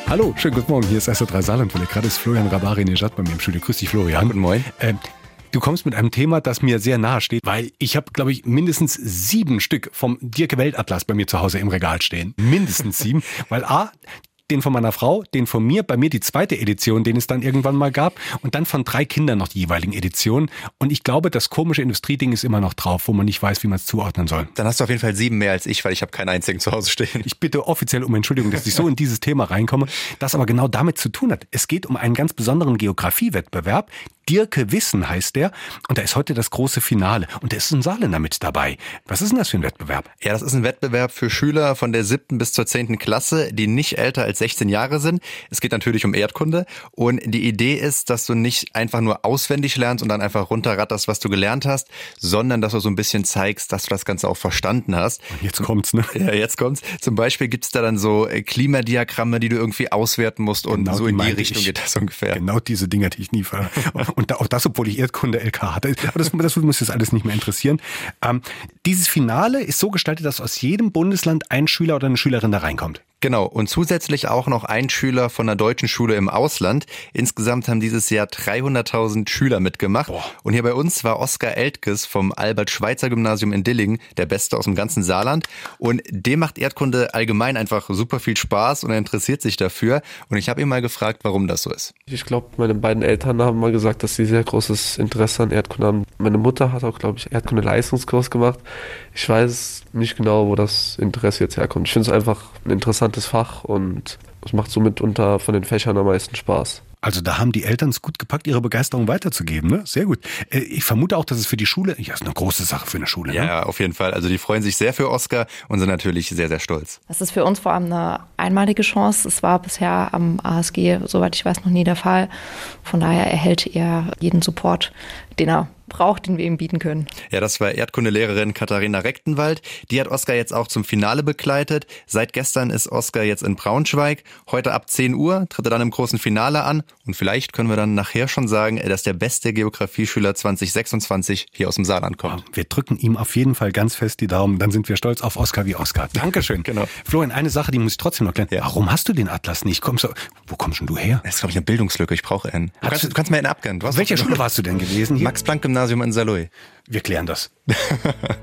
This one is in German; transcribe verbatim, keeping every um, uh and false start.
Hallo, schönen guten Morgen, hier ist S R drei Saarlandwelle. Gerade ist Florian Rabari-Nejad bei mir im Studio. Grüß dich, Florian. Guten Morgen. Ähm, du kommst mit einem Thema, das mir sehr nahe steht, weil ich habe, glaube ich, mindestens sieben Stück vom Dierke Weltatlas bei mir zu Hause im Regal stehen. Mindestens sieben, weil A, den von meiner Frau, den von mir, bei mir die zweite Edition, den es dann irgendwann mal gab und dann von drei Kindern noch die jeweiligen Editionen. Und ich glaube, das komische Industrieding ist immer noch drauf, wo man nicht weiß, wie man es zuordnen soll. Dann hast du auf jeden Fall sieben mehr als ich, weil ich habe keinen einzigen zu Hause stehen. Ich bitte offiziell um Entschuldigung, dass ich so in dieses Thema reinkomme, das aber genau damit zu tun hat. Es geht um einen ganz besonderen Geografiewettbewerb. Dierke Wissen heißt der und da ist heute das große Finale und da ist ein Saarländer mit dabei. Was ist denn das für ein Wettbewerb? Ja, das ist ein Wettbewerb für Schüler von der siebten bis zur zehnten Klasse, die nicht älter als sechzehn Jahre sind. Es geht natürlich um Erdkunde und die Idee ist, dass du nicht einfach nur auswendig lernst und dann einfach runterratterst, was du gelernt hast, sondern dass du so ein bisschen zeigst, dass du das Ganze auch verstanden hast. Und jetzt kommt's, ne? Ja, jetzt kommt's. Zum Beispiel gibt's da dann so Klimadiagramme, die du irgendwie auswerten musst und Genau, so in die die Richtung ich. geht das ungefähr. Genau diese Dinger, die ich nie ver... Und auch das, obwohl ich Erdkunde L K hatte. Aber das, das muss jetzt alles nicht mehr interessieren. Ähm, dieses Finale ist so gestaltet, dass aus jedem Bundesland ein Schüler oder eine Schülerin da reinkommt. Genau, und zusätzlich auch noch ein Schüler von einer deutschen Schule im Ausland. Insgesamt haben dieses Jahr dreihunderttausend Schüler mitgemacht. Boah. Und hier bei uns war Oskar Eltkes vom Albert-Schweitzer-Gymnasium in Dillingen, der Beste aus dem ganzen Saarland. Und dem macht Erdkunde allgemein einfach super viel Spaß und er interessiert sich dafür. Und ich habe ihn mal gefragt, warum das so ist. Ich glaube, meine beiden Eltern haben mal gesagt, dass sie sehr großes Interesse an Erdkunde haben. Meine Mutter hat auch, glaube ich, Erdkunde-Leistungskurs gemacht. Ich weiß nicht genau, wo das Interesse jetzt herkommt. Ich finde es einfach ein interessantes Fach und es macht somit unter von den Fächern am meisten Spaß. Also da haben die Eltern es gut gepackt, ihre Begeisterung weiterzugeben, ne? Sehr gut. Äh, Ich vermute auch, dass es für die Schule, ja, ist eine große Sache für eine Schule, ne? Ja, auf jeden Fall. Also die freuen sich sehr für Oskar und sind natürlich sehr, sehr stolz. Das ist für uns vor allem eine einmalige Chance. Es war bisher am A S G, soweit ich weiß, noch nie der Fall. Von daher erhält er jeden Support, den er braucht, den wir ihm bieten können. Ja, das war Erdkundelehrerin Katharina Rechtenwald. Die hat Oskar jetzt auch zum Finale begleitet. Seit gestern ist Oskar jetzt in Braunschweig. Heute ab zehn Uhr tritt er dann im großen Finale an. Und vielleicht können wir dann nachher schon sagen, dass der beste Geografieschüler zwanzig sechsundzwanzig hier aus dem Saarland kommt. Wir drücken ihm auf jeden Fall ganz fest die Daumen. Dann sind wir stolz auf Oskar wie Oskar. Dankeschön. Genau. Florian, eine Sache, die muss ich trotzdem noch klären. Ja. Warum hast du den Atlas nicht? Kommst du, wo kommst denn du her? Das ist, glaube ich, eine Bildungslücke. Ich brauche einen. Du kannst, du kannst mir einen abgönnen. Du Auf hast welcher doch- Schule warst du denn gewesen hier? Max-Planck-Gymnasium in Saarlouis. Wir klären das.